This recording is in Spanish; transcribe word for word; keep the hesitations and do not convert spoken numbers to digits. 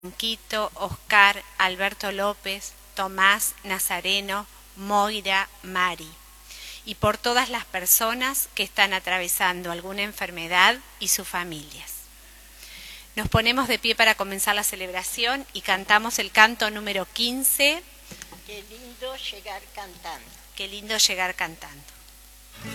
Quito, Oscar, Alberto López, Tomás, Nazareno, Moira, Mari, y por todas las personas que están atravesando alguna enfermedad y sus familias. Nos ponemos de pie para comenzar la celebración y cantamos el canto número quince. Qué lindo llegar cantando. Qué lindo llegar cantando.